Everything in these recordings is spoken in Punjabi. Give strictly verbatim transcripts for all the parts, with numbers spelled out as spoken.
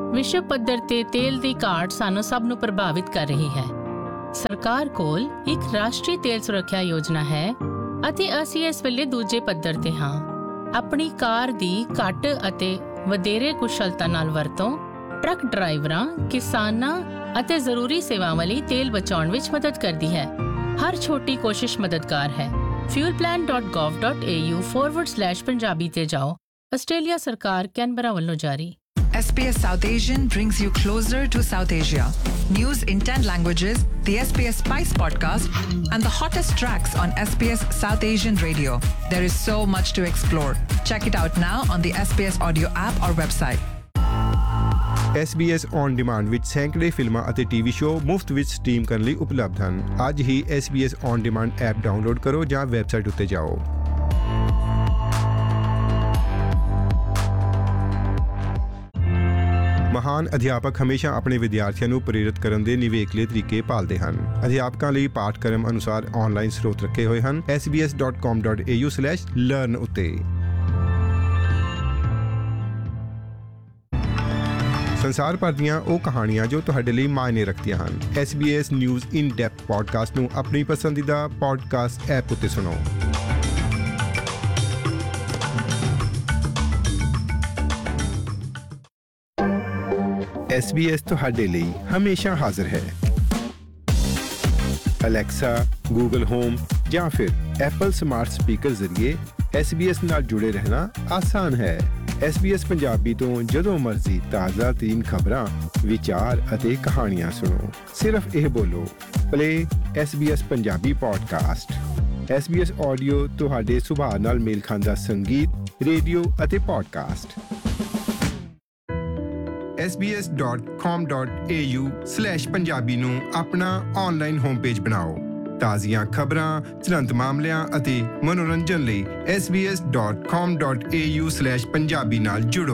ਵਿਸ਼ਵ ਪੱਧਰ ਤੇ ਤੇਲ ਦੀ ਘਾਟ ਸਾਨੂੰ ਸਭ ਨੂੰ ਪ੍ਰਭਾਵਿਤ ਕਰ ਰਹੀ ਹੈ। ਸਰਕਾਰ ਕੋਲ ਇੱਕ ਰਾਸ਼ਟਰੀ ਤੇਲ ਸੁਰੱਖਿਆ ਯੋਜਨਾ ਹੈ ਅਤੇ ਅਸੀਂ ਇਸ ਵੇਲੇ ਦੂਜੇ ਪੱਧਰ ਤੇ ਹਾਂ। ਆਪਣੀ ਕਾਰ ਦੀ ਘੱਟ ਅਤੇ ਵਧੇਰੇ ਕੁਸ਼ਲਤਾ ਨਾਲ ਵਰਤੋਂ ਟਰੱਕ ਡਰਾਈਵਰਾਂ, ਕਿਸਾਨਾਂ ਅਤੇ ਜ਼ਰੂਰੀ ਸੇਵਾਵਾਂ ਲਈ ਤੇਲ ਬਚਾਉਣ ਵਿੱਚ ਮਦਦ ਕਰਦੀ ਹੈ। ਹਰ ਛੋਟੀ ਕੋਸ਼ਿਸ਼ ਮਦਦਗਾਰ ਹੈ। fuel plan dot gov dot a u forward slash Punjabi ਤੇ ਜਾਓ। ਆਸਟ੍ਰੇਲੀਆ ਸਰਕਾਰ ਕੈਨਬਰਾ ਵੱਲੋਂ ਜਾਰੀ। S B S South Asian brings you closer to South Asia. News in ten languages, the S B S Spice podcast, and the hottest tracks on S B S South Asian Radio. There is so much to explore. Check it out now on the S B S audio app or website. S B S On Demand ਵਿੱਚ ਸੈਂਕੜੇ ਫਿਲਮਾਂ ਅਤੇ ਟੀਵੀ ਸ਼ੋਅ ਮੁਫਤ ਵਿੱਚ ਸਟ੍ਰੀਮ ਕਰਨ ਲਈ ਉਪਲਬਧ ਹਨ। ਅੱਜ ਹੀ S B S On Demand app download ਕਰੋ ਜਾਂ ਵੈਬਸਾਈਟ ਉੱਤੇ ਜਾਓ। ਮਹਾਨ ਅਧਿਆਪਕ ਹਮੇਸ਼ਾ ਆਪਣੇ ਵਿਦਿਆਰਥੀਆਂ ਨੂੰ ਪ੍ਰੇਰਿਤ ਕਰਨ ਦੇ ਨਿਵੇਕਲੇ ਤਰੀਕੇ ਭਾਲਦੇ ਹਨ। ਅਧਿਆਪਕਾਂ ਲਈ ਪਾਠਕ੍ਰਮ ਅਨੁਸਾਰ ਆਨਲਾਈਨ ਸਰੋਤ ਰੱਖੇ ਹੋਏ ਹਨ। S B S dot com dot a u slash learn ਉੱਤੇ। ਸੰਸਾਰ ਭਰ ਦੀਆਂ ਉਹ ਕਹਾਣੀਆਂ ਜੋ ਤੁਹਾਡੇ ਲਈ ਮਾਇਨੇ ਰੱਖਦੀਆਂ ਹਨ। S B S news in depth podcast ਨੂੰ ਆਪਣੀ ਪਸੰਦੀਦਾ ਪੋਡਕਾਸਟ ਐਪ ਉੱਤੇ ਸੁਣੋ। S B S ਤੁਹਾਡੇ ਲਈ ਹਮੇਸ਼ਾ ਹਾਜ਼ਰ ਹੈ। ਅਲੈਕਸਾ, ਗੂਗਲ ਹੋਮ ਜਾਂ ਫਿਰ ਐਪਲ ਸਮਾਰਟ ਸਪੀਕਰ ਜ਼ਰੀਏ S B S ਨਾਲ ਜੁੜੇ ਰਹਿਣਾ ਆਸਾਨ ਹੈ। S B S ਪੰਜਾਬੀ ਤੋਂ ਜਦੋਂ ਮਰਜ਼ੀ ਤਾਜ਼ਾ ਤਰੀਨ ਖਬਰਾਂ, ਵਿਚਾਰ ਅਤੇ ਕਹਾਣੀਆਂ ਸੁਣੋ। ਸਿਰਫ ਇਹ ਬੋਲੋ, play S B S Punjabi podcast. S B S audio ਤੁਹਾਡੇ ਸੁਭਾਅ ਨਾਲ ਮੇਲ ਖਾਂਦਾ ਸੰਗੀਤ, ਰੇਡੀਓ ਅਤੇ podcast. S B S dot com dot a u slash Punjabi ਨੂੰ ਆਪਣਾ ਆਨਲਾਈਨ ਹੋਮ ਪੇਜ ਬਣਾਓ। ਤਾਜ਼ੀਆਂ ਖਬਰਾਂ, ਤੁਰੰਤ ਮਾਮਲਿਆਂ ਅਤੇ ਮਨੋਰੰਜਨ ਲਈ S B S dot com dot a u slash Punjabi ਨਾਲ ਜੁੜੋ।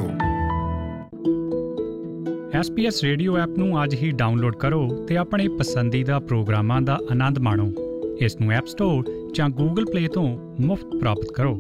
S B S radio app ਨੂੰ ਅੱਜ ਹੀ ਡਾਊਨਲੋਡ ਕਰੋ ਤੇ ਆਪਣੇ ਪਸੰਦੀਦਾ ਪ੍ਰੋਗਰਾਮਾਂ ਦਾ ਆਨੰਦ ਮਾਣੋ। ਇਸ ਨੂੰ ਐਪ ਸਟੋਰ ਜਾਂ ਗੂਗਲ ਪਲੇ ਤੋਂ ਮੁਫਤ ਪ੍ਰਾਪਤ ਕਰੋ।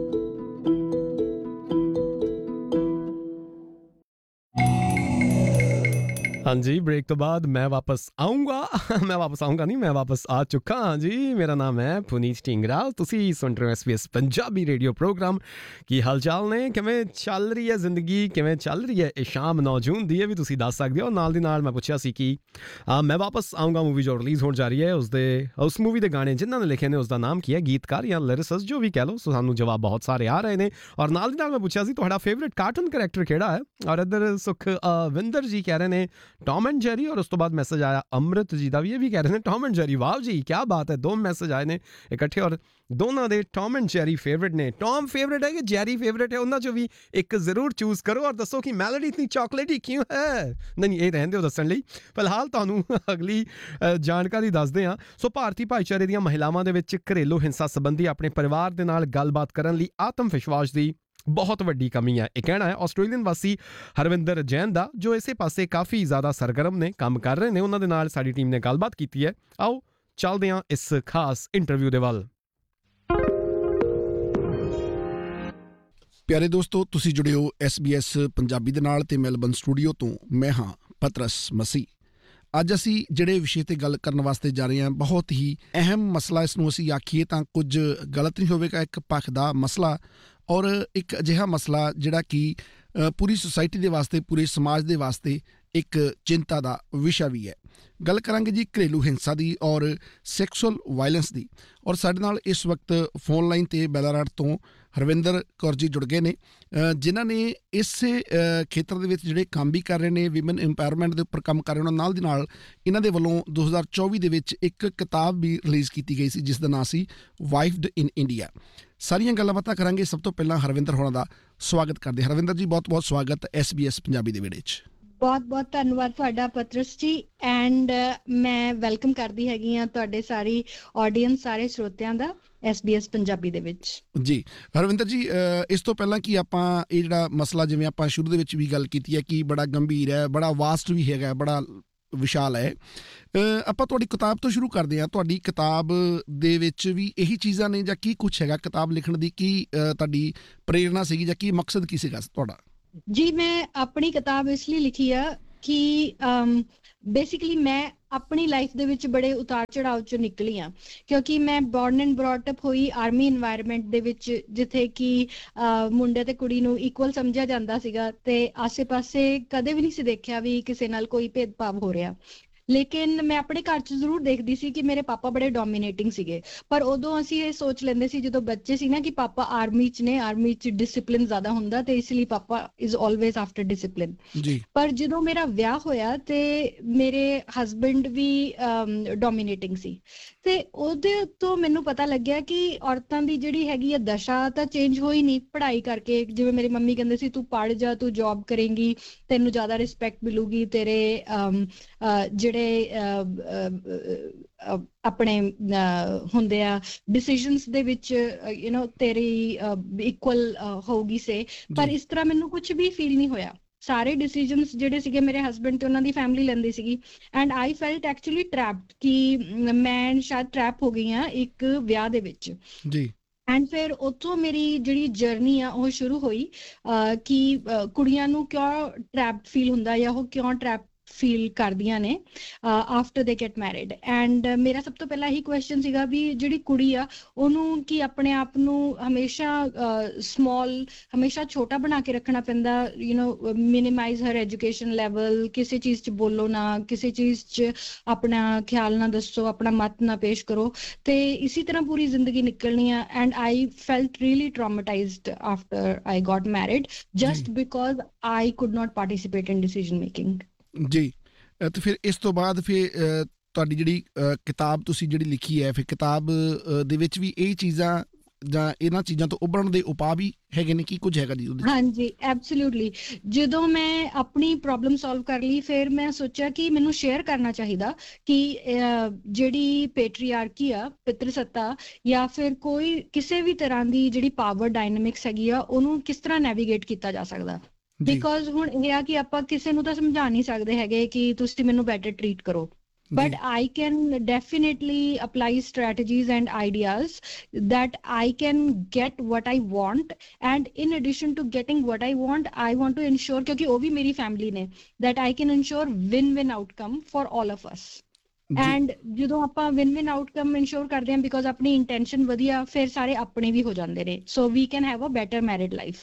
ਹਾਂਜੀ, ਬ੍ਰੇਕ ਤੋਂ ਬਾਅਦ ਮੈਂ ਵਾਪਸ ਆਊਂਗਾ ਮੈਂ ਵਾਪਸ ਆਊਂਗਾ ਨਹੀਂ ਮੈਂ ਵਾਪਸ ਆ ਚੁੱਕਾ ਹਾਂ ਜੀ। ਮੇਰਾ ਨਾਮ ਹੈ ਪੁਨੀਤ ਢੀਂਗਰਾ। ਤੁਸੀਂ ਸੁਣ ਰਹੇ ਹੋ S B S Punjabi radio programme. ਕੀ ਹਾਲ ਚਾਲ ਨੇ? ਕਿਵੇਂ ਚੱਲ ਰਹੀ ਹੈ ਜ਼ਿੰਦਗੀ? ਕਿਵੇਂ ਚੱਲ ਰਹੀ ਹੈ ਇਹ ਸ਼ਾਮ ਨੌ ਜੂਨ ਦੀ? ਇਹ ਵੀ ਤੁਸੀਂ ਦੱਸ ਸਕਦੇ ਹੋ। ਨਾਲ ਦੀ ਨਾਲ ਮੈਂ ਪੁੱਛਿਆ ਸੀ ਕਿ ਮੈਂ ਵਾਪਸ ਆਊਂਗਾ ਮੂਵੀ ਜੋ ਰਿਲੀਜ਼ ਹੋਣ ਜਾ ਰਹੀ ਹੈ, ਉਸਦੇ ਉਸ ਮੂਵੀ ਦੇ ਗਾਣੇ ਜਿਨ੍ਹਾਂ ਨੇ ਲਿਖੇ ਨੇ ਉਸਦਾ ਨਾਮ ਕੀ ਹੈ? ਗੀਤਕਾਰ ਜਾਂ ਲਿਰਿਸਸ ਜੋ ਵੀ ਕਹਿ ਲਓ। ਸੋ ਸਾਨੂੰ ਜਵਾਬ ਬਹੁਤ ਸਾਰੇ ਆ ਰਹੇ ਨੇ। ਔਰ ਨਾਲ ਦੀ ਨਾਲ ਮੈਂ ਪੁੱਛਿਆ ਸੀ ਤੁਹਾਡਾ ਫੇਵਰੇਟ ਕਾਰਟੂਨ ਕਰੈਕਟਰ ਕਿਹੜਾ ਹੈ? ਔਰ ਇੱਧਰ ਸੁਖਵਿੰਦਰ ਜੀ ਕਹਿ ਰਹੇ ਨੇ ਟੌਮ ਐਂਡ ਜੈਰੀ। ਔਰ ਉਸ ਤੋਂ ਬਾਅਦ ਮੈਸੇਜ ਆਇਆ ਅੰਮ੍ਰਿਤ ਜੀ ਦਾ ਵੀ, ਇਹ ਵੀ ਕਹਿ ਰਹੇ ਨੇ ਟੌਮ ਐਂਡ ਜੈਰੀ। ਵਾਹ ਜੀ, ਕਿਆ ਬਾਤ ਹੈ। ਦੋ ਮੈਸੇਜ ਆਏ ਨੇ ਇਕੱਠੇ ਔਰ ਦੋਨਾਂ ਦੇ ਟੌਮ ਐਂਡ ਜੈਰੀ ਫੇਵਰੇਟ ਨੇ। ਟੌਮ ਫੇਵਰੇਟ ਹੈ ਕਿ ਜੈਰੀ ਫੇਵਰੇਟ ਹੈ? ਉਹਨਾਂ 'ਚੋਂ ਵੀ ਇੱਕ ਜ਼ਰੂਰ ਚੂਜ਼ ਕਰੋ ਔਰ ਦੱਸੋ ਕਿ ਮੈਲੋਡੀ ਇਤਨੀ ਚੌਕਲੇਟੀ ਕਿਉਂ ਹੈ। ਨਹੀਂ, ਇਹ ਰਹਿੰਦੇ ਹੋ ਦੱਸਣ ਲਈ। ਫਿਲਹਾਲ ਤੁਹਾਨੂੰ ਅਗਲੀ ਜਾਣਕਾਰੀ ਦੱਸਦੇ ਹਾਂ। ਸੋ ਭਾਰਤੀ ਭਾਈਚਾਰੇ ਦੀਆਂ ਮਹਿਲਾਵਾਂ ਦੇ ਵਿੱਚ ਘਰੇਲੂ ਹਿੰਸਾ ਸੰਬੰਧੀ ਆਪਣੇ ਪਰਿਵਾਰ ਦੇ ਨਾਲ ਗੱਲਬਾਤ ਕਰਨ ਲਈ ਆਤਮ ਵਿਸ਼ਵਾਸ ਦੀ ਬਹੁਤ ਵੱਡੀ ਕਮੀ ਹੈ। ਇਹ ਕਹਿਣਾ ਹੈ ਆਸਟ੍ਰੇਲੀਅਨ ਵਾਸੀ ਹਰਵਿੰਦਰ ਜੈਨ ਦਾ, ਜੋ ਇਸੇ ਪਾਸੇ ਕਾਫੀ ਜ਼ਿਆਦਾ ਸਰਗਰਮ ਨੇ, ਕੰਮ ਕਰ ਰਹੇ ਨੇ। ਉਹਨਾਂ ਦੇ ਨਾਲ ਸਾਡੀ ਟੀਮ ਨੇ ਗੱਲਬਾਤ ਕੀਤੀ ਹੈ। ਆਓ ਚੱਲਦੇ ਹਾਂ ਇਸ ਖਾਸ ਇੰਟਰਵਿਊ ਦੇ ਵੱਲ। ਪਿਆਰੇ ਦੋਸਤੋ, ਤੁਸੀਂ ਜੁੜੇ ਹੋ S B S ਪੰਜਾਬੀ ਦੇ ਨਾਲ ਤੇ ਮੈਲਬਨ ਸਟੂਡੀਓ ਤੋਂ ਮੈਂ ਹਾਂ ਪਤਰਸ ਮਸੀਹ। ਅੱਜ ਅਸੀਂ ਜਿਹੜੇ ਵਿਸ਼ੇ ਤੇ ਗੱਲ ਕਰਨ ਵਾਸਤੇ ਜਾ ਰਹੇ ਹਾਂ, ਬਹੁਤ ਹੀ ਅਹਿਮ ਮਸਲਾ ਇਸ ਨੂੰ ਅਸੀਂ ਆਖੀਏ ਤਾਂ ਕੁਝ ਗਲਤ ਨਹੀਂ ਹੋਵੇਗਾ। ਇੱਕ ਪੱਖ ਦਾ ਮਸਲਾ ਔਰ ਇੱਕ ਅਜਿਹਾ ਮਸਲਾ ਜਿਹੜਾ ਕਿ ਪੂਰੀ ਸੁਸਾਇਟੀ ਦੇ ਵਾਸਤੇ, ਪੂਰੇ ਸਮਾਜ ਦੇ ਵਾਸਤੇ ਇੱਕ ਚਿੰਤਾ ਦਾ ਵਿਸ਼ਾ ਵੀ ਹੈ। ਗੱਲ ਕਰਾਂਗੇ ਜੀ ਘਰੇਲੂ ਹਿੰਸਾ ਦੀ ਔਰ ਸੈਕਸੁਅਲ ਵਾਇਲੈਂਸ ਦੀ। ਔਰ ਸਾਡੇ ਨਾਲ ਇਸ ਵਕਤ ਫੋਨ ਲਾਈਨ 'ਤੇ ਬੈਲਾਰਾਟ ਤੋਂ ਹਰਵਿੰਦਰ ਕੌਰ ਜੀ ਜੁੜ ਗਏ ਨੇ, ਜਿਨ੍ਹਾਂ ਨੇ ਇਸੇ ਖੇਤਰ ਦੇ ਵਿੱਚ ਜਿਹੜੇ ਕੰਮ ਵੀ ਕਰ ਰਹੇ ਨੇ, ਵਿਮਨ ਇੰਪਾਵਰਮੈਂਟ ਦੇ ਉੱਪਰ ਕੰਮ ਕਰ ਰਹੇ। ਉਹਨਾਂ ਨਾਲ ਦੀ ਨਾਲ ਇਹਨਾਂ ਦੇ ਵੱਲੋਂ ਦੋ ਹਜ਼ਾਰ ਚੌਵੀ ਦੇ ਵਿੱਚ ਇੱਕ ਕਿਤਾਬ ਵੀ ਰਿਲੀਜ਼ ਕੀਤੀ ਗਈ ਸੀ ਜਿਸ ਦਾ ਨਾਂ ਸੀ ਵਾਈਫਡ ਇਨ ਇੰਡੀਆ। ਸਾਰੀਆਂ ਗੱਲਾਂ ਬਾਤਾਂ ਕਰਾਂਗੇ। ਸਭ ਤੋਂ ਪਹਿਲਾਂ ਹਰਵਿੰਦਰ ਹੋਰਾਂ ਦਾ ਸਵਾਗਤ ਕਰਦੇ। ਹਰਵਿੰਦਰ ਜੀ, ਬਹੁਤ ਬਹੁਤ ਸਵਾਗਤ S B S ਪੰਜਾਬੀ ਦੇ ਵਿਹੜੇ 'ਚ। ਬਹੁਤ ਬਹੁਤ ਧੰਨਵਾਦ ਤੁਹਾਡਾ ਪਤਰਸ ਜੀ। ਐਂਡ ਮੈਂ ਵੈਲਕਮ ਕਰਦੀ ਹੈਗੀ ਹਾਂ ਤੁਹਾਡੇ ਸਾਰੀ ਆਡੀਅנס, ਸਾਰੇ ਸਰੋਤਿਆਂ ਦਾ S B S ਪੰਜਾਬੀ ਦੇ ਵਿੱਚ ਜੀ। ਹਰਵਿੰਦਰ ਜੀ, ਇਸ ਤੋਂ ਪਹਿਲਾਂ ਕਿ ਆਪਾਂ ਇਹ ਜਿਹੜਾ ਮਸਲਾ, ਜਿਵੇਂ ਆਪਾਂ ਸ਼ੁਰੂ ਦੇ ਵਿੱਚ ਵੀ ਗੱਲ ਕੀਤੀ ਹੈ ਕਿ ਬੜਾ ਗੰਭੀਰ ਹੈ, ਬੜਾ ਵਾਸਟ ਵੀ ਹੈਗਾ, ਬੜਾ ਵਿਸ਼ਾਲ ਹੈ, ਆਪਾਂ ਤੁਹਾਡੀ ਕਿਤਾਬ ਤੋਂ ਸ਼ੁਰੂ ਕਰਦੇ ਹਾਂ। ਤੁਹਾਡੀ ਕਿਤਾਬ ਦੇ ਵਿੱਚ ਵੀ ਇਹੀ ਚੀਜ਼ਾਂ ਨੇ ਜਾਂ ਕੀ ਕੁਛ ਹੈਗਾ ਕਿਤਾਬ ਲਿਖਣ ਦੀ? ਕੀ ਤੁਹਾਡੀ ਪ੍ਰੇਰਨਾ ਸੀਗੀ ਜਾਂ ਕੀ ਮਕਸਦ ਕੀ ਸੀਗਾ ਤੁਹਾਡਾ? ਜੀ ਮੈਂ ਆਪਣੀ ਕਿਤਾਬ ਇਸ ਲਈ ਲਿਖੀ ਆ ਕਿ ਬੇਸਿਕਲੀ ਮੈਂ ਆਪਣੀ ਲਾਈਫ ਦੇ ਵਿੱਚ ਬੜੇ ਉਤਾਰ ਚੜਾਅ ਚੋਂ ਨਿਕਲੀ ਆ, ਕਿਉਂਕਿ ਮੈਂ ਬੌਰਨ ਐਂਡ ਬ੍ਰੌਟ ਅਪ ਹੋਈ ਆਰਮੀ ਇਨਵਾਇਰਨਮੈਂਟ ਦੇ ਵਿੱਚ, ਜਿੱਥੇ ਕਿ ਮੁੰਡੇ ਤੇ ਕੁੜੀ ਨੂੰ ਇਕੁਅਲ ਸਮਝਿਆ ਜਾਂਦਾ ਸੀਗਾ ਤੇ ਆਸੇ-ਪਾਸੇ ਕਦੇ ਵੀ ਨਹੀਂ ਸੀ ਦੇਖਿਆ ਵੀ ਕਿਸੇ ਨਾਲ ਕੋਈ ਭੇਦਭਾਵ ਹੋ ਰਿਹਾ। ਲੇਕਿਨ ਮੈਂ ਆਪਣੇ ਘਰ 'ਚ ਜ਼ਰੂਰ ਦੇਖਦੀ ਸੀ ਕਿ ਮੇਰੇ ਪਾਪਾ ਬੜੇ ਡੋਮੀਨੇਟਿੰਗ ਸੀਗੇ, ਪਰ ਉਦੋਂ ਅਸੀਂ ਇਹ ਸੋਚ ਲੈਂਦੇ ਸੀ ਜਦੋਂ ਬੱਚੇ ਸੀ ਨਾ ਕਿ ਪਾਪਾ ਆਰਮੀ 'ਚ ਨੇ, ਆਰਮੀ 'ਚ ਡਿਸਿਪਲਿਨ ਜ਼ਿਆਦਾ ਹੁੰਦਾ ਤੇ ਇਸ ਲਈ ਪਾਪਾ ਇਜ਼ ਆਲਵੇਜ਼ ਆਫਟਰ ਡਿਸਿਪਲਿਨ। ਜੀ ਪਰ ਜਦੋਂ ਮੇਰਾ ਵਿਆਹ ਹੋਇਆ ਤੇ ਮੇਰੇ ਹਸਬੈਂਡ ਵੀ ਡੋਮੀਨੇਟਿੰਗ ਸੀ ਤੇ ਉਹਦੇ ਤੋਂ ਮੈਨੂੰ ਪਤਾ ਲੱਗਿਆ ਕਿ ਔਰਤਾਂ ਦੀ ਜਿਹੜੀ ਹੈਗੀ ਆ ਦਸ਼ਾ ਤਾਂ ਚੇਂਜ ਹੋਈ ਨਹੀਂ ਪੜ੍ਹਾਈ ਕਰਕੇ। ਜਿਵੇਂ ਮੇਰੀ ਮੰਮੀ ਕਹਿੰਦੇ ਸੀ ਤੂੰ ਪੜ੍ਹ ਜਾ, ਤੂੰ ਜੌਬ ਕਰੇਂਗੀ, ਤੈਨੂੰ ਜ਼ਿਆਦਾ ਰਿਸਪੈਕਟ ਮਿਲੂਗੀ, ਤੇਰੇ ਜਿਹੜੇ ਆਪਣੇ ਹੁੰਦੇ ਆ ਡਿਸੀਜਨਸ ਦੇ ਵਿੱਚ ਯੂ نو ਤੇਰੀ ਇਕੁਅਲ ਹੋਊਗੀ ਸੇ। ਪਰ ਇਸ ਤਰ੍ਹਾਂ ਮੈਨੂੰ ਕੁਝ ਵੀ ਫੀਲ ਨਹੀਂ ਹੋਇਆ। ਸਾਰੇ ਡਿਸੀਜਨਸ ਜਿਹੜੇ ਸੀਗੇ ਮੇਰੇ ਹਸਬੈਂਡ ਤੇ ਉਹਨਾਂ ਦੀ ਫੈਮਿਲੀ ਲੈਂਦੀ ਸੀਗੀ ਐਂਡ ਆਈ ਫੈਲਟ ਐਕਚੁਅਲੀ ਟਰੈਪਡ ਕਿ ਮੈਂ ਸ਼ਾਇਦ ਟਰੈਪ ਹੋ ਗਈ ਹਾਂ ਇੱਕ ਵਿਆਹ ਦੇ ਵਿੱਚ ਜੀ। ਐਂਡ ਫਿਰ ਉੱਥੋਂ ਮੇਰੀ ਜਿਹੜੀ ਜਰਨੀ ਆ ਉਹ ਸ਼ੁਰੂ ਹੋਈ ਕਿ ਕੁੜੀਆਂ ਨੂੰ ਕਿਉਂ ਟਰੈਪਡ ਫੀਲ ਹੁੰਦਾ ਜਾਂ ਉਹ ਕਿਉਂ ਟਰੈਪ ਫੀਲ ਕਰਦੀਆਂ ਨੇ ਆਫਟਰ ਦੇ ਗੈਟ ਮੈਰਿਡ। ਐਂਡ ਮੇਰਾ ਸਭ ਤੋਂ ਪਹਿਲਾਂ ਇਹੀ ਕੁਐਸਚਨ ਸੀਗਾ ਵੀ ਜਿਹੜੀ ਕੁੜੀ ਆ ਉਹਨੂੰ ਕੀ ਆਪਣੇ ਆਪ ਨੂੰ ਹਮੇਸ਼ਾ ਸਮਾਲ ਹਮੇਸ਼ਾ ਛੋਟਾ ਬਣਾ ਕੇ ਰੱਖਣਾ ਪੈਂਦਾ, you know minimise Har education level, ਕਿਸੇ ਚੀਜ਼ 'ਚ ਬੋਲੋ ਨਾ, ਕਿਸੇ ਚੀਜ਼ 'ਚ ਆਪਣਾ ਖਿਆਲ ਨਾ ਦੱਸੋ, ਆਪਣਾ ਮਤ ਨਾ ਪੇਸ਼ ਕਰੋ ਤੇ ਇਸੀ ਤਰ੍ਹਾਂ ਪੂਰੀ ਜ਼ਿੰਦਗੀ ਨਿਕਲਣੀ ਆ। And I felt really ਟਰਾਮਾਟਾਈਜ਼ਡ after I got married just because I could not participate in decision making. ਜੀ ਤੇ ਫਿਰ ਇਸ ਤੋਂ ਬਾਅਦ ਫਿਰ ਤੁਹਾਡੀ ਜਿਹੜੀ ਕਿਤਾਬ ਤੁਸੀਂ ਜਿਹੜੀ ਲਿਖੀ ਹੈ, ਫਿਰ ਕਿਤਾਬ ਦੇ ਵਿੱਚ ਵੀ ਇਹ ਚੀਜ਼ਾਂ ਜਾਂ ਇਹਨਾਂ ਚੀਜ਼ਾਂ ਤੋਂ ਉੱਭਰਨ ਦੇ ਉਪਾਅ ਵੀ ਹੈਗੇ ਨੇ, ਕੀ ਕੁਝ ਹੈਗਾ ਜੀ ਉਹਦੇ? ਹਾਂਜੀ ਐਬਸੋਲੂਟਲੀ। ਜਦੋਂ ਮੈਂ ਆਪਣੀ ਪ੍ਰੋਬਲਮ ਸੋਲਵ ਕਰ ਲਈ ਫਿਰ ਮੈਂ ਸੋਚਿਆ ਕਿ ਮੈਨੂੰ ਸ਼ੇਅਰ ਕਰਨਾ ਚਾਹੀਦਾ ਕਿ ਜਿਹੜੀ ਪੇਟਰੀਆਰਕੀ ਆ, ਪਿਤਰ ਸੱਤਾ ਜਾਂ ਫਿਰ ਕੋਈ ਕਿਸੇ ਵੀ ਤਰ੍ਹਾਂ ਦੀ ਜਿਹੜੀ ਪਾਵਰ ਡਾਇਨਾਮਿਕਸ ਹੈਗੀ ਆ ਉਹਨੂੰ ਕਿਸ ਤਰ੍ਹਾਂ ਨੈਵੀਗੇਟ ਕੀਤਾ ਜਾ ਸਕਦਾ। ਬਿਕੋਜ਼ ਹੁਣ ਇਹ ਆ ਕਿ ਆਪਾਂ ਕਿਸੇ ਨੂੰ ਤਾਂ ਸਮਝਾ ਨਹੀਂ ਸਕਦੇ ਹੈਗੇ ਕਿ ਤੁਸੀਂ ਮੈਨੂੰ ਬੈਟਰ ਟਰੀਟ ਕਰੋ, but I can definitely apply strategies and ideas that I can get what I want, and in addition to getting what I want, I want to ensure ਕਿਉਂਕਿ ਉਹ ਵੀ ਮੇਰੀ ਫੈਮਿਲੀ ਨੇ that I can ensure win-win outcome for all of us. And ਜਦੋਂ ਆਪਾਂ ਵਿਨ ਵਿਨ ਆਊਟਕਮ ਇਨਸ਼ੋਰ ਕਰਦੇ ਹਾਂ ਬਿਕੋਜ਼ ਆਪਣੀ ਇੰਟੈਂਸ਼ਨ ਵਧੀਆ, ਫਿਰ ਸਾਰੇ ਆਪਣੇ ਵੀ ਹੋ ਜਾਂਦੇ ਨੇ, ਸੋ ਵੀ can have a better married life.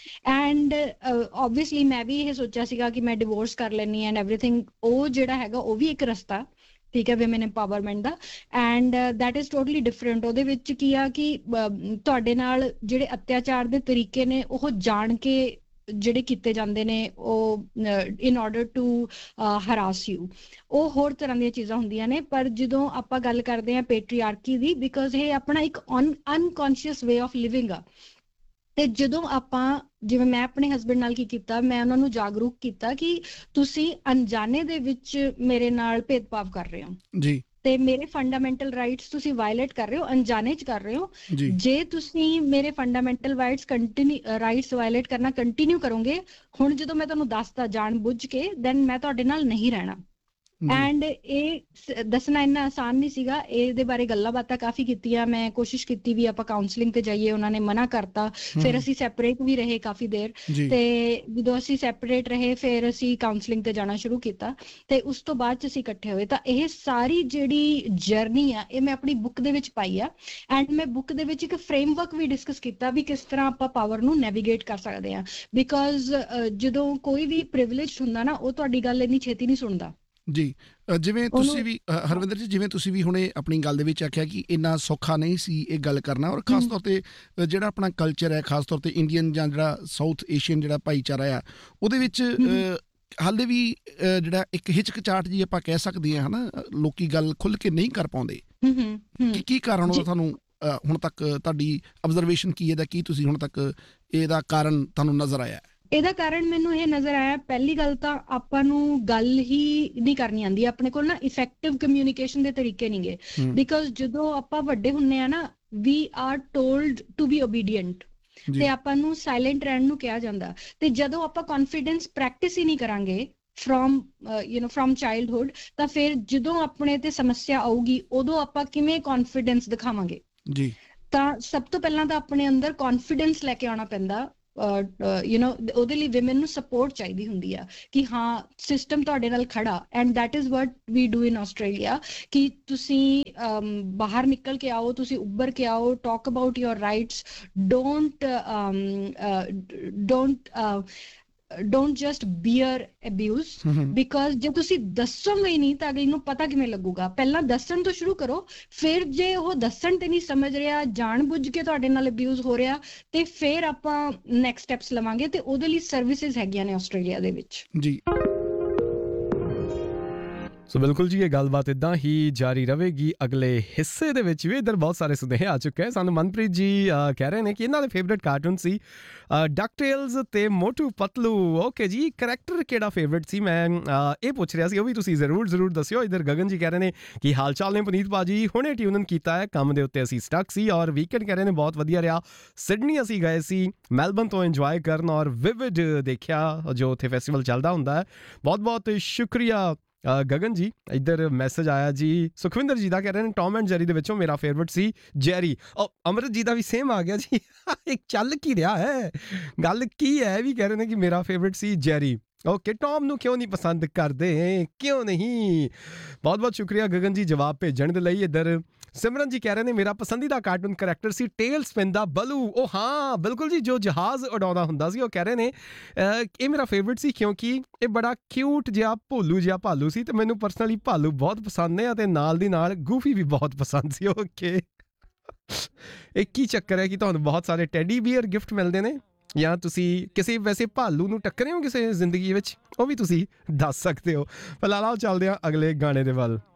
And obviously ਮੈਂ ਵੀ ਇਹ ਸੋਚਿਆ ਸੀਗਾ ਕਿ ਮੈਂ ਡਿਵੋਰਸ ਕਰ ਲੈਣੀ ਐਂਡ ਐਵਰੀਥਿੰਗ, ਉਹ ਜਿਹੜਾ ਹੈਗਾ ਉਹ ਵੀ ਇੱਕ ਰਸਤਾ, ਠੀਕ ਹੈ, women empowerment the. And that is totally different. ਉਹਦੇ ਵਿੱਚ ਕੀ ਆ ਕਿ ਤੁਹਾਡੇ ਨਾਲ ਜਿਹੜੇ ਅਤਿਆਚਾਰ ਦੇ ਤਰੀਕੇ ਨੇ ਉਹ ਜਾਣ ਕੇ ਜਿਹੜੇ ਕੀਤੇ ਜਾਂਦੇ ਨੇ, ਉਹ ਇਨ ਆਰਡਰ ਟੂ ਹਰਾਸ ਯੂ, ਉਹ ਹੋਰ ਤਰ੍ਹਾਂ ਦੀਆਂ ਚੀਜ਼ਾਂ ਹੁੰਦੀਆਂ ਨੇ। ਪਰ ਜਦੋਂ ਆਪਾਂ ਗੱਲ ਕਰਦੇ ਹਾਂ ਪੇਟਰੀਆਰਕੀ ਦੀ, ਬਿਕੋਜ਼ ਇਹ ਆਪਣਾ ਇੱਕ ਅਨਕੌਂਸ਼ੀਅਸ ਵੇ ਆਫ ਲਿਵਿੰਗ ਆ, ਤੇ ਜਦੋਂ ਆਪਾਂ ਜਿਵੇਂ ਮੈਂ ਆਪਣੇ ਹਸਬੈਂਡ ਨਾਲ ਕੀ ਕੀਤਾ, ਮੈਂ ਉਹਨਾਂ ਨੂੰ ਜਾਗਰੂਕ ਕੀਤਾ ਕਿ ਤੁਸੀਂ ਅਣਜਾਣੇ ਦੇ ਵਿੱਚ ਮੇਰੇ ਨਾਲ ਭੇਦਭਾਵ ਕਰ ਰਹੇ ਹੋ ਜੀ, ਤੇ ਮੇਰੇ ਫੰਡਾਮੈਂਟਲ ਰਾਈਟਸ ਤੁਸੀਂ ਵਾਇਲੇਟ ਕਰ ਰਹੇ ਹੋ, ਅਣਜਾਣੇ ਚ ਕਰ ਰਹੇ ਹੋ। ਜੇ ਤੁਸੀਂ ਮੇਰੇ fundamental rights continue rights violet ਕਰਨਾ ਕੰਟੀਨਿਊ ਕਰੋਗੇ, ਹੁਣ ਜਦੋਂ ਮੈਂ ਤੁਹਾਨੂੰ ਦੱਸਦਾ ਜਾਣ ਬੁੱਝ ਕੇ, ਦੈਨ ਮੈਂ ਤੁਹਾਡੇ ਨਾਲ ਨਹੀਂ ਰਹਿਣਾ। ਐਂਡ ਇਹ ਦੱਸਣਾ ਇੰਨਾ ਆਸਾਨ ਨਹੀਂ ਸੀਗਾ, ਇਹਦੇ ਬਾਰੇ ਗੱਲਾਂ ਬਾਤਾਂ ਕਾਫੀ ਕੀਤੀਆਂ, ਮੈਂ ਕੋਸ਼ਿਸ਼ ਕੀਤੀ ਵੀ ਆਪਾਂ ਕਾਉਂਸਲਿੰਗ ਤੇ ਜਾਈਏ, ਉਹਨਾਂ ਨੇ ਮਨਾ ਕਰਤਾ। ਫਿਰ ਅਸੀਂ ਸੈਪਰੇਟ ਵੀ ਰਹੇ ਕਾਫੀ ਦੇਰ, ਤੇ ਜਦੋਂ ਅਸੀਂ ਸੈਪਰੇਟ ਰਹੇ ਫਿਰ ਅਸੀਂ ਕਾਉਂਸਲਿੰਗ ਤੇ ਜਾਣਾ ਸ਼ੁਰੂ ਕੀਤਾ, ਤੇ ਉਸ ਤੋਂ ਬਾਅਦ ਚ ਅਸੀਂ ਇਕੱਠੇ ਹੋਏ। ਤਾਂ ਇਹ ਸਾਰੀ ਜਿਹੜੀ ਜਰਨੀ ਆ ਇਹ ਮੈਂ ਆਪਣੀ ਬੁੱਕ ਦੇ ਵਿੱਚ ਪਾਈ ਆ। ਐਂਡ ਮੈਂ ਬੁੱਕ ਦੇ ਵਿੱਚ ਇੱਕ ਫਰੇਮਵਰਕ ਵੀ ਡਿਸਕਸ ਕੀਤਾ ਵੀ ਕਿਸ ਤਰ੍ਹਾਂ ਆਪਾਂ ਪਾਵਰ ਨੂੰ ਨੈਵੀਗੇਟ ਕਰ ਸਕਦੇ ਹਾਂ, ਬਿਕੋਜ਼ ਜਦੋਂ ਕੋਈ ਵੀ ਪ੍ਰਿਵਿਲੇਜਡ ਹੁੰਦਾ ਨਾ, ਉਹ ਤੁਹਾਡੀ ਗੱਲ ਇੰਨੀ ਛੇਤੀ ਨਹੀਂ ਸੁਣਦਾ ਜੀ। ਜਿਵੇਂ ਤੁਸੀਂ ਵੀ ਹਰਵਿੰਦਰ ਜੀ, ਜਿਵੇਂ ਤੁਸੀਂ ਵੀ ਹੁਣੇ ਆਪਣੀ ਗੱਲ ਦੇ ਵਿੱਚ ਆਖਿਆ ਕਿ ਇੰਨਾ ਸੌਖਾ ਨਹੀਂ ਸੀ ਇਹ ਗੱਲ ਕਰਨਾ, ਔਰ ਖਾਸ ਤੌਰ ਤੇ ਜਿਹੜਾ ਆਪਣਾ ਕਲਚਰ ਹੈ, ਖਾਸ ਤੌਰ ਤੇ ਇੰਡੀਅਨ ਜਾਂ ਜਿਹੜਾ ਸਾਊਥ ਏਸ਼ੀਅਨ ਜਿਹੜਾ ਭਾਈਚਾਰਾ ਆ, ਉਹਦੇ ਵਿੱਚ ਹਾਲੇ ਵੀ ਜਿਹੜਾ ਇੱਕ ਹਿਚਕਚਾਹਟ ਜੀ ਆਪਾਂ ਕਹਿ ਸਕਦੇ ਹਾਂ, ਹਨਾ, ਲੋਕੀ ਗੱਲ ਖੁੱਲ੍ਹ ਕੇ ਨਹੀਂ ਕਰ ਪਾਉਂਦੇ। ਕੀ ਕੀ ਕਾਰਨ ਉਹਦਾ ਤੁਹਾਨੂੰ ਹੁਣ ਤੱਕ ਤੁਹਾਡੀ ਅਬਜ਼ਰਵੇਸ਼ਨ ਕੀ ਇਹਦਾ, ਕੀ ਤੁਸੀਂ ਹੁਣ ਤੱਕ ਇਹਦਾ ਕਾਰਨ ਤੁਹਾਨੂੰ ਨਜ਼ਰ ਆਇਆ? ਇਹਦਾ ਕਾਰਨ ਮੈਨੂੰ ਇਹ ਨਜ਼ਰ ਆਇਆ, ਪਹਿਲੀ ਗੱਲ ਤਾਂ ਆਪਾਂ ਨੂੰ ਗੱਲ ਹੀ ਨਹੀਂ ਕਰਨੀ ਆਉਂਦੀ, ਆਪਣੇ ਕੋਲ ਨਾ ਇਫੈਕਟਿਵ ਕਮਿਊਨੀਕੇਸ਼ਨ ਦੇ ਤਰੀਕੇ ਨਹੀਂ ਗੇ। ਬਿਕੋਜ਼ ਜਦੋਂ ਆਪਾਂ ਵੱਡੇ ਹੁੰਨੇ ਆ ਨਾ, ਵੀ R told to be obedient, ਤੇ ਆਪਾਂ ਨੂੰ ਸਾਇਲੈਂਟ ਰਹਿਣ ਨੂੰ ਕਿਹਾ ਜਾਂਦਾ। ਤੇ ਜਦੋਂ ਆਪਾਂ ਕੌਨਫੀਡੈਂਸ ਪ੍ਰੈਕਟਿਸ ਹੀ ਨਹੀਂ ਕਰਾਂਗੇ from you know from childhood, ਤਾਂ ਫਿਰ ਜਦੋਂ ਆਪਣੇ ਤੇ ਸਮੱਸਿਆ ਆਊਗੀ ਉਦੋਂ ਆਪਾਂ ਕਿਵੇਂ ਕੌਨਫੀਡੈਂਸ ਦਿਖਾਵਾਂਗੇ ਜੀ। ਤਾਂ ਸਭ ਤੋਂ ਪਹਿਲਾਂ ਤਾਂ ਆਪਣੇ ਅੰਦਰ ਕੌਨਫੀਡੈਂਸ ਲੈ ਕੇ ਆਉਣਾ ਪੈਂਦਾ ਯੂ نو ਉਹਦੇ ਲਈ ਵਿਮਨ ਨੂੰ ਸਪੋਰਟ ਚਾਹੀਦੀ ਹੁੰਦੀ ਆ ਕਿ ਹਾਂ ਸਿਸਟਮ ਤੁਹਾਡੇ ਨਾਲ ਖੜਾ and that is what we do in Australia ਕਿ ਤੁਸੀਂ ਬਾਹਰ ਨਿਕਲ ਕੇ ਆਓ, ਤੁਸੀਂ ਉੱਭਰ ਕੇ ਆਓ, talk about your rights, don't don't don't just beer abuse because ਜੇ ਤੁਸੀਂ ਦੱਸੋਗੇ ਹੀ ਨਹੀਂ ਤਾਂ ਅਗਲੇ ਨੂੰ ਪਤਾ ਕਿਵੇਂ ਲੱਗੂਗਾ। ਪਹਿਲਾਂ ਦੱਸਣ ਤੋਂ ਸ਼ੁਰੂ ਕਰੋ, ਫਿਰ ਜੇ ਉਹ ਦੱਸਣ ਤੇ ਨਹੀਂ ਸਮਝ ਰਿਹਾ, ਜਾਣ ਬੁੱਝ ਕੇ ਤੁਹਾਡੇ ਨਾਲ ਅਬਿਊਜ਼ ਹੋ ਰਿਹਾ, ਤੇ ਫਿਰ ਆਪਾਂ ਨੈਕਸਟ ਸਟੈਪਸ ਲਵਾਂਗੇ ਤੇ ਉਹਦੇ ਲਈ ਸਰਵਿਸਿਜ਼ ਹੈਗੀਆਂ ਨੇ ਆਸਟ੍ਰੇਲੀਆ ਦੇ ਵਿੱਚ ਜੀ। ਸੋ ਬਿਲਕੁਲ ਜੀ, ਇਹ ਗੱਲਬਾਤ ਇੱਦਾਂ ਹੀ ਜਾਰੀ ਰਹੇਗੀ ਅਗਲੇ ਹਿੱਸੇ ਦੇ ਵਿੱਚ ਵੀ। ਇੱਧਰ ਬਹੁਤ ਸਾਰੇ ਸੁਨੇਹੇ ਆ ਚੁੱਕੇ ਸਾਨੂੰ। ਮਨਪ੍ਰੀਤ ਜੀ ਕਹਿ ਰਹੇ ਨੇ ਕਿ ਇਹਨਾਂ ਦੇ ਫੇਵਰੇਟ ਕਾਰਟੂਨ ਸੀ ਡਕਟੇਲਸ ਤੇ ਮੋਟੂ ਪਤਲੂ। ਓਕੇ ਜੀ, ਕਰੈਕਟਰ ਕਿਹੜਾ ਫੇਵਰੇਟ ਸੀ ਮੈਂ ਇਹ ਪੁੱਛ ਰਿਹਾ ਸੀ, ਉਹ ਵੀ ਤੁਸੀਂ ਜ਼ਰੂਰ ਜ਼ਰੂਰ ਦੱਸਿਓ। ਇੱਧਰ ਗਗਨ ਜੀ ਕਹਿ ਰਹੇ ਨੇ ਕਿ ਹਾਲ ਚਾਲ ਨੇ ਪੁਨੀਤ ਭਾਜੀ, ਹੁਣੇ ਟਿਊਨ ਕੀਤਾ ਹੈ, ਕੰਮ ਦੇ ਉੱਤੇ ਅਸੀਂ ਸਟਕ ਸੀ ਔਰ ਵੀਕਐਂਡ ਕਹਿ ਰਹੇ ਨੇ ਬਹੁਤ ਵਧੀਆ ਰਿਹਾ। ਸਿਡਨੀ ਅਸੀਂ ਗਏ ਸੀ ਮੈਲਬਨ ਤੋਂ ਇੰਜੋਏ ਕਰਨ ਔਰ ਵਿਵਿਡ ਦੇਖਿਆ ਜੋ ਉੱਥੇ ਫੈਸਟੀਵਲ ਚੱਲਦਾ ਹੁੰਦਾ ਹੈ। ਬਹੁਤ ਬਹੁਤ ਸ਼ੁਕਰੀਆ ਗਗਨ ਜੀ। ਇੱਧਰ ਮੈਸੇਜ ਆਇਆ ਜੀ ਸੁਖਵਿੰਦਰ ਜੀ ਦਾ, ਕਹਿ ਰਹੇ ਨੇ ਟੌਮ ਐਂਡ ਜੈਰੀ ਦੇ ਵਿੱਚੋਂ ਮੇਰਾ ਫੇਵਰਟ ਸੀ ਜੈਰੀ। ਅਮਰਤ ਜੀ ਦਾ ਵੀ ਸੇਮ ਆ ਗਿਆ ਜੀ। ਇੱਕ ਚੱਲ ਕੀ ਰਿਹਾ ਹੈ, ਗੱਲ ਕੀ ਹੈ, ਵੀ ਕਹਿ ਰਹੇ ਨੇ ਕਿ ਮੇਰਾ ਫੇਵਰਟ ਸੀ ਜੈਰੀ। ਓਕੇ, ਟੌਮ ਨੂੰ ਕਿਉਂ ਨਹੀਂ ਪਸੰਦ ਕਰਦੇ, ਕਿਉਂ ਨਹੀਂ? ਬਹੁਤ ਬਹੁਤ ਸ਼ੁਕਰੀਆ ਗਗਨ ਜੀ ਜਵਾਬ ਭੇਜਣ ਦੇ ਲਈ। ਇੱਧਰ ਸਿਮਰਨ ਜੀ ਕਹਿ ਰਹੇ ਨੇ ਮੇਰਾ ਪਸੰਦੀਦਾ ਕਾਰਟੂਨ ਕਰੈਕਟਰ ਸੀ ਟੇਲ ਸਪਿਨ ਦਾ ਬਲੂ। ਉਹ ਹਾਂ ਬਿਲਕੁਲ ਜੀ, ਜੋ ਜਹਾਜ਼ ਉਡਾਉਂਦਾ ਹੁੰਦਾ ਸੀ। ਉਹ ਕਹਿ ਰਹੇ ਨੇ ਇਹ ਮੇਰਾ ਫੇਵਰਟ ਸੀ ਕਿਉਂਕਿ ਇਹ ਬੜਾ ਕਿਊਟ ਜਿਹਾ ਭੋਲੂ ਜਿਹਾ ਭਾਲੂ ਸੀ ਤੇ ਮੈਨੂੰ ਪਰਸਨਲੀ ਭਾਲੂ ਬਹੁਤ ਪਸੰਦ ਨੇ ਅਤੇ ਨਾਲ ਦੀ ਨਾਲ ਗੂਫੀ ਵੀ ਬਹੁਤ ਪਸੰਦ ਸੀ। ਓਕੇ, ਇਹ ਕੀ ਚੱਕਰ ਹੈ ਕਿ ਤੁਹਾਨੂੰ ਬਹੁਤ ਸਾਰੇ ਟੈਡੀ ਬੀਅਰ ਗਿਫਟ ਮਿਲਦੇ ਨੇ ਜਾਂ ਤੁਸੀਂ ਕਿਸੇ ਵੈਸੇ ਭਾਲੂ ਨੂੰ ਟੱਕਰੇ ਹੋ ਕਿਸੇ ਜ਼ਿੰਦਗੀ ਵਿੱਚ, ਉਹ ਵੀ ਤੁਸੀਂ ਦੱਸ ਸਕਦੇ ਹੋ। ਫਿਲਹਾਲ ਆਓ ਚੱਲਦੇ ਹਾਂ ਅਗਲੇ ਗਾਣੇ ਦੇ ਵੱਲ।